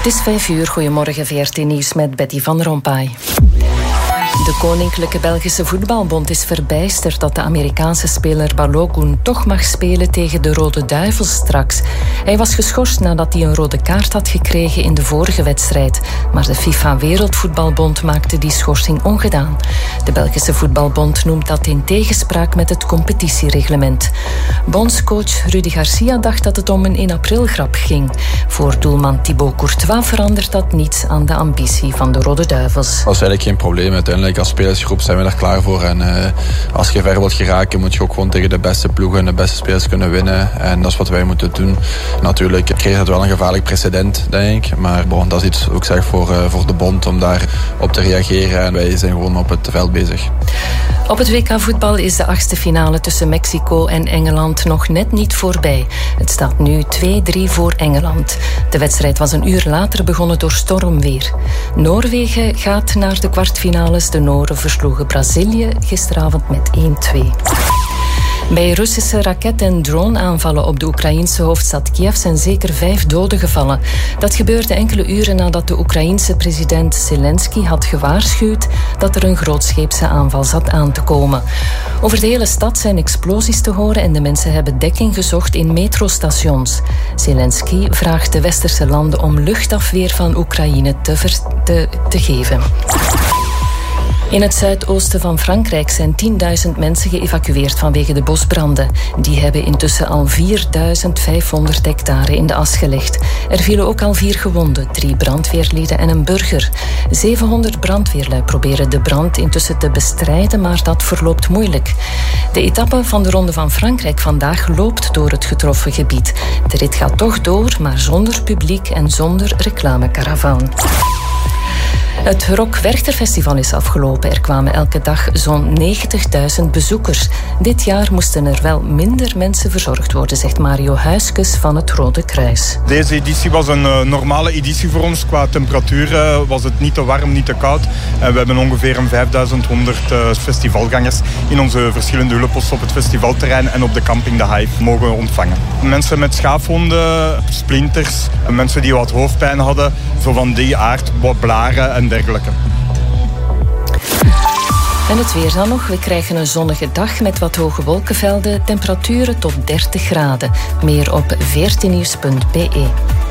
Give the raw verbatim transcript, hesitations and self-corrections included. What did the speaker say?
Het is vijf uur. Goedemorgen, V R T Nieuws met Betty van Rompuy. De Koninklijke Belgische Voetbalbond is verbijsterd dat de Amerikaanse speler Balogun toch mag spelen tegen de Rode Duivels straks. Hij was geschorst nadat hij een rode kaart had gekregen in de vorige wedstrijd. Maar de FIFA Wereldvoetbalbond maakte die schorsing ongedaan. De Belgische Voetbalbond noemt dat in tegenspraak met het competitiereglement. Bondscoach Rudy Garcia dacht dat het om een in april grap ging. Voor doelman Thibaut Courtois verandert dat niets aan de ambitie van de Rode Duivels. Dat is eigenlijk geen probleem. Uiteindelijk als spelersgroep zijn we er klaar voor. En uh, als je ver wilt geraken, moet je ook gewoon tegen de beste ploegen en de beste spelers kunnen winnen. En dat is wat wij moeten doen. Natuurlijk kreeg het wel een gevaarlijk precedent, denk ik. Maar bon, dat is iets, ook zeg, voor, uh, voor de bond om daar op te reageren. En wij zijn gewoon op het veld bezig. Op het W K voetbal is de achtste finale tussen Mexico en Engeland nog net niet voorbij. Het staat nu twee drie voor Engeland. De wedstrijd was een uur later begonnen door stormweer. Noorwegen gaat naar de kwartfinales. De Noren versloegen Brazilië gisteravond met één twee. Bij Russische raket- en drone-aanvallen op de Oekraïense hoofdstad Kiev zijn zeker vijf doden gevallen. Dat gebeurde enkele uren nadat de Oekraïense president Zelensky had gewaarschuwd dat er een grootscheepse aanval zat aan te komen. Over de hele stad zijn explosies te horen en de mensen hebben dekking gezocht in metrostations. Zelensky vraagt de westerse landen om luchtafweer van Oekraïne te, ver- te, te geven. In het zuidoosten van Frankrijk zijn tienduizend mensen geëvacueerd vanwege de bosbranden. Die hebben intussen al vierduizend vijfhonderd hectare in de as gelegd. Er vielen ook al vier gewonden, drie brandweerlieden en een burger. zevenhonderd brandweerlui proberen de brand intussen te bestrijden, maar dat verloopt moeilijk. De etappe van de Ronde van Frankrijk vandaag loopt door het getroffen gebied. De rit gaat toch door, maar zonder publiek en zonder reclamekaravaan. Het Rock Werchter Festival is afgelopen. Er kwamen elke dag zo'n negentigduizend bezoekers. Dit jaar moesten er wel minder mensen verzorgd worden, zegt Mario Huiskes van het Rode Kruis. Deze editie was een uh, normale editie voor ons. Qua temperatuur uh, was het niet te warm, niet te koud. En we hebben ongeveer een vijfduizend honderd uh, festivalgangers in onze verschillende hulpposten op het festivalterrein en op de camping De Hive mogen ontvangen. Mensen met schaafwonden, splinters, mensen die wat hoofdpijn hadden, zo van die aard, wat blaren en dergelijke. En het weer dan nog. We krijgen een zonnige dag met wat hoge wolkenvelden. Temperaturen tot dertig graden. Meer op veertiennieuws punt be.